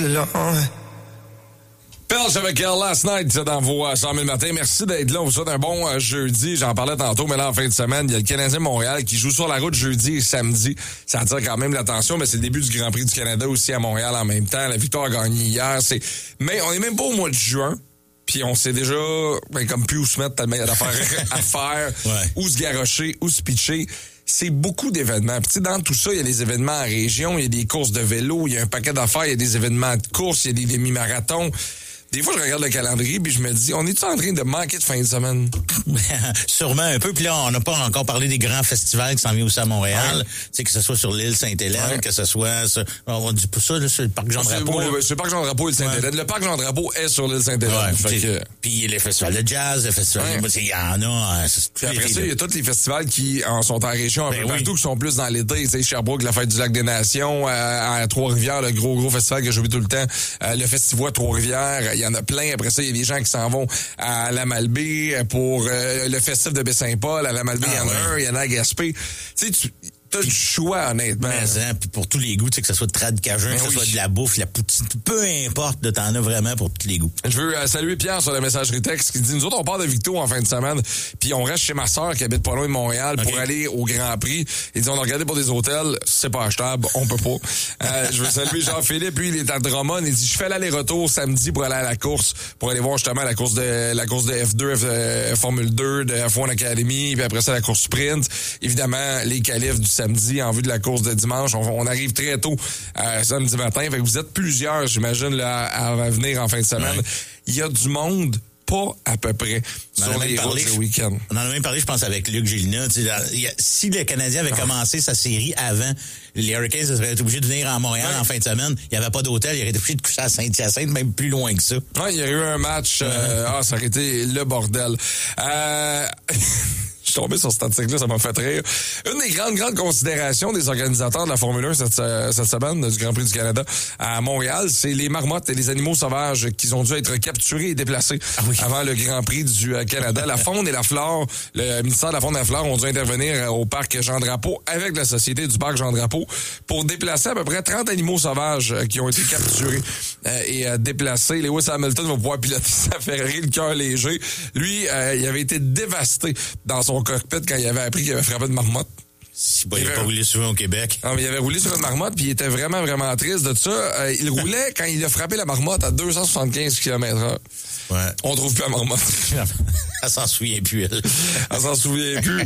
Pelch avec Last Night dans vos 100 000 matins. Merci d'être là. On vous souhaite un bon jeudi. J'en parlais tantôt, mais là, en fin de semaine, il y a le Canadien Montréal qui joue sur la route jeudi et samedi. Ça attire quand même l'attention, mais c'est le début du Grand Prix du Canada aussi à Montréal en même temps. La victoire a gagné hier. Mais on est même pas au mois de juin. Puis on sait déjà comme plus où se mettre tellement il y a d'affaires à faire, où se garrocher, où se pitcher. C'est beaucoup d'événements. Puis dans tout ça, il y a des événements en région, il y a des courses de vélo, il y a un paquet d'affaires, il y a des événements de course, il y a des demi-marathons. Des fois, je regarde le calendrier puis je me dis, on est-tu en train de manquer de fin de semaine? Sûrement un peu. Puis là, on n'a pas encore parlé des grands festivals qui s'en viennent aussi à Montréal. Tu sais, que ce soit sur l'île Sainte-Hélène, que ce soit... On dit pas ça, là, sur le parc Jean-Drapeau. C'est le parc Jean-Drapeau et l'île Sainte-Hélène. Le parc Jean-Drapeau est sur l'île Sainte-Hélène. Puis les festivals de jazz, les festivals... Il y en a... Puis après ça, il y a tous les festivals qui sont en région un peu partout, qui sont plus dans l'été. Tu sais, Sherbrooke, la fête du Lac des Nations, à Trois-Rivières, le gros festival que j'oublie tout le temps. Le festival Trois-Rivières, il y en a plein. Après ça, il y a des gens qui s'en vont à la Malbaie pour le festif de Baie-Saint-Paul. À la Malbaie, il y en a un, il y en a à Gaspé. Tu sais, t'as du choix, honnêtement. Mais puis pour tous les goûts, tu sais, que ce soit de trad cajun, que ce soit de la bouffe, la poutine, peu importe, t'en as vraiment pour tous les goûts. Je veux saluer Pierre sur la messagerie texte qui dit, nous autres, on part de Victo en fin de semaine, puis on reste chez ma sœur qui habite pas loin de Montréal pour aller au Grand Prix. Il dit, on a regardé pour des hôtels, c'est pas achetable, on peut pas. Je veux saluer Jean-Philippe, lui, il est à Drummond, il dit, je fais l'aller-retour samedi pour aller à la course, pour aller voir justement la course de F2, Formule 2, de F1 Academy, puis après ça, la course sprint. Évidemment, les qualifs du samedi en vue de la course de dimanche. On arrive très tôt samedi matin. Fait que vous êtes plusieurs, j'imagine, là, à venir en fin de semaine. Il y a du monde, pas à peu près, sur les routes le week-end. On en a même parlé, je pense, avec Luc Gélina. Si le Canadien avait commencé sa série avant, les Hurricanes seraient obligés de venir à Montréal en fin de semaine. Il n'y avait pas d'hôtel. Il aurait été obligé de coucher à Saint-Hyacinthe, même plus loin que ça. Ouais, il y a eu un match. Ça aurait été le bordel. Je suis tombé sur cet article-là, ça m'a fait rire. Une des grandes considérations des organisateurs de la Formule 1 cette semaine du Grand Prix du Canada à Montréal, c'est les marmottes et les animaux sauvages qui ont dû être capturés et déplacés avant le Grand Prix du Canada. La faune et la flore, le ministère de la Faune et la Flore ont dû intervenir au parc Jean-Drapeau avec la Société du parc Jean-Drapeau pour déplacer à peu près 30 animaux sauvages qui ont été capturés et déplacés. Lewis Hamilton va pouvoir piloter sa Ferrari, le cœur léger. Lui, il avait été dévasté dans son cockpit quand il avait appris qu'il avait frappé de marmotte. Il n'avait pas roulé souvent au Québec. Non, mais il avait roulé sur une marmotte, puis il était vraiment triste de ça. Il roulait quand il a frappé la marmotte à 275 km/h. Ouais. On trouve plus la marmotte. Elle s'en souvient plus, elle. Elle s'en souvient plus.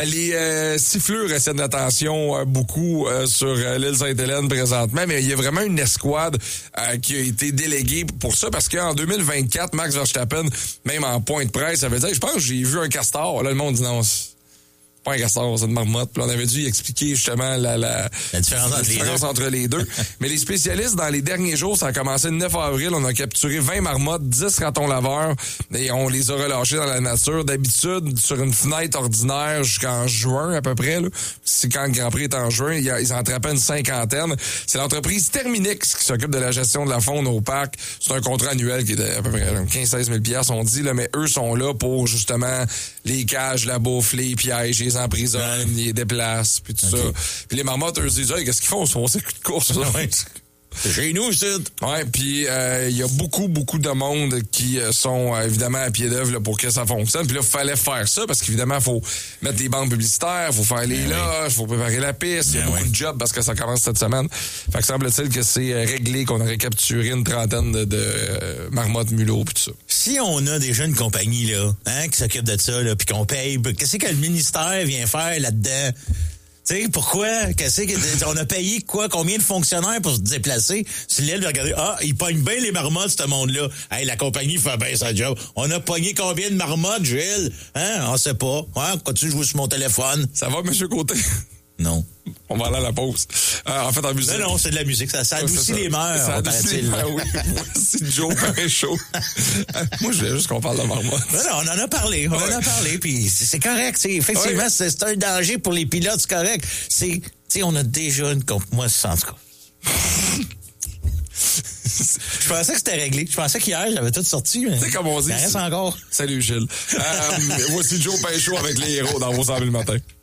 Les siffleurs retiennent l'attention beaucoup sur l'île Sainte-Hélène présentement, mais il y a vraiment une escouade qui a été déléguée pour ça, parce qu'en 2024, Max Verstappen, même en point de presse, avait dit, je pense que j'ai vu un castor. Là, le monde dit non, pas un castor, c'est une marmotte. Puis on avait dû expliquer justement la différence entre les deux. Mais les spécialistes, dans les derniers jours, ça a commencé le 9 avril, on a capturé 20 marmottes, 10 ratons laveurs, et on les a relâchés dans la nature. D'habitude, sur une fenêtre ordinaire jusqu'en juin à peu près, là. C'est quand le Grand Prix est en juin, ils en attrapaient une cinquantaine. C'est l'entreprise Terminix qui s'occupe de la gestion de la faune au parc. C'est un contrat annuel qui est de à peu près 15-16 000 $, on dit, là, mais eux sont là pour justement les cages, la bouffe, les pièges, les emprisonnent, ils les déplacent, puis tout ça. Puis les marmottes, eux, se disent, hey, qu'est-ce qu'ils font? Ils se font circuit de course, là. C'est chez nous, c'est. Ouais, puis il y a beaucoup de monde qui sont évidemment à pied d'œuvre pour que ça fonctionne. Puis là, il fallait faire ça parce qu'évidemment, il faut mettre les bandes publicitaires, il faut faire les loges, il faut préparer la piste. Il y a beaucoup de jobs parce que ça commence cette semaine. Fait que semble-t-il que c'est réglé, qu'on aurait capturé une trentaine de marmottes, mulots, puis tout ça. Si on a déjà une compagnie là, qui s'occupe de ça, là, puis qu'on paye, qu'est-ce que le ministère vient faire là-dedans? Tu sais, pourquoi? On a payé quoi? Combien de fonctionnaires pour se déplacer? Si l'île de regarder, ils pognent bien les marmottes, ce monde-là. Hey, la compagnie fait bien sa job. On a pogné combien de marmottes, Gilles? On sait pas. Continue de jouer sur mon téléphone. Ça va, monsieur Côté? Non. On va aller à la pause. En fait, en musique. Non, c'est de la musique. Ça adoucit les mœurs. Ça adoucit les mœurs, oui. C'est Joe Pinchot. Moi, je voulais juste qu'on parle de marmotte. Non, on en a parlé. Puis c'est correct. Effectivement, c'est un danger pour les pilotes, c'est correct. On a déjà une... Moi, en tout cas... Je pensais que c'était réglé. Je pensais qu'hier, j'avais tout sorti. C'est comme on dit. Ça reste encore. Salut, Gilles. Voici Joe Pinchot avec les héros dans vos 100 000 matins.